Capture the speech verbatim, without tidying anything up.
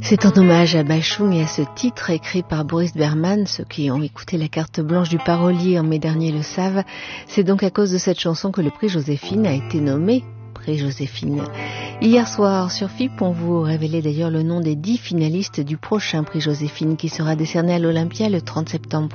C'est en hommage à Bachung et à ce titre écrit par Boris Berman. Ceux qui ont écouté la carte blanche du parolier en mai dernier le savent. C'est donc à cause de cette chanson que le prix Joséphine a été nommé prix Joséphine. Hier soir sur F I P, on vous révélait d'ailleurs le nom des dix finalistes du prochain prix Joséphine qui sera décerné à l'Olympia le trente septembre